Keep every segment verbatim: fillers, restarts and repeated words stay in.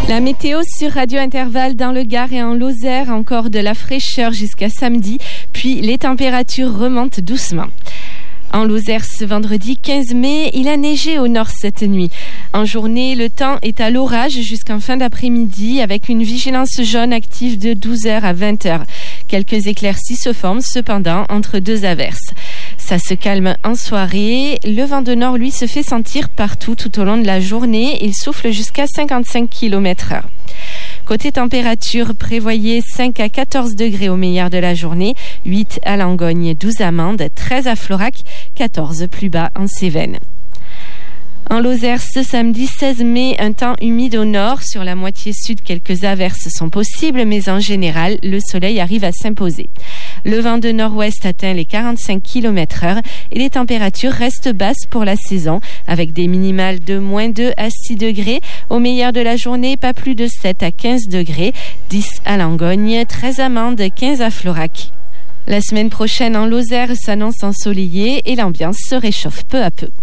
La météo sur Radio Intervalle dans le Gard et en Lozère, encore de la fraîcheur jusqu'à samedi, puis les températures remontent doucement. En Lozère, ce vendredi quinze mai, il a neigé au nord cette nuit. En journée, le temps est à l'orage jusqu'en fin d'après-midi avec une vigilance jaune active de douze heures à vingt heures. Quelques éclaircies se forment cependant entre deux averses. Ça se calme en soirée. Le vent de nord, lui, se fait sentir partout tout au long de la journée. Il souffle jusqu'à cinquante-cinq kilomètres heure. Côté température, prévoyez cinq à quatorze degrés au meilleur de la journée, huit à Langogne, douze à Mende, treize à Florac, quatorze plus bas en Cévennes. En Lozère, ce samedi seize mai, un temps humide au nord. Sur la moitié sud, quelques averses sont possibles, mais en général, le soleil arrive à s'imposer. Le vent de nord-ouest atteint les quarante-cinq kilomètres heure et les températures restent basses pour la saison, avec des minimales de moins deux à six degrés. Au meilleur de la journée, pas plus de sept à quinze degrés, dix à Langogne, treize à Mende, quinze à Florac. La semaine prochaine en Lozère s'annonce ensoleillée et l'ambiance se réchauffe peu à peu.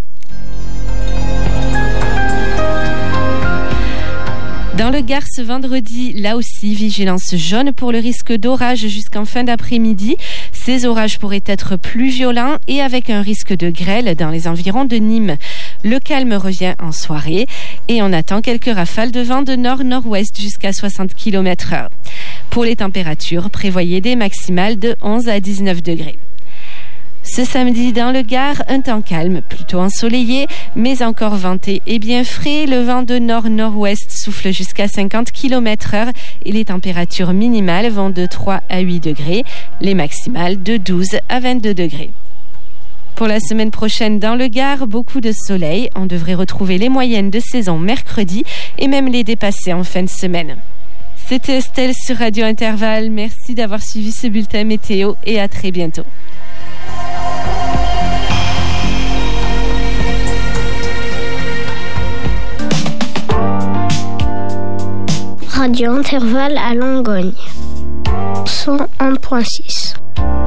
Dans le Gard, ce vendredi, là aussi, vigilance jaune pour le risque d'orage jusqu'en fin d'après-midi. Ces orages pourraient être plus violents et avec un risque de grêle dans les environs de Nîmes. Le calme revient en soirée et on attend quelques rafales de vent de nord-nord-ouest jusqu'à soixante kilomètres heure. Pour les températures, prévoyez des maximales de onze à dix-neuf degrés. Ce samedi, dans le Gard, un temps calme, plutôt ensoleillé, mais encore venté et bien frais. Le vent de nord-nord-ouest souffle jusqu'à cinquante kilomètres heure et les températures minimales vont de trois à huit degrés, les maximales de douze à vingt-deux degrés. Pour la semaine prochaine dans le Gard, beaucoup de soleil. On devrait retrouver les moyennes de saison mercredi et même les dépasser en fin de semaine. C'était Estelle sur Radio Intervalle. Merci d'avoir suivi ce bulletin météo et à très bientôt. Radio Intervalle à Langogne, cent un virgule six.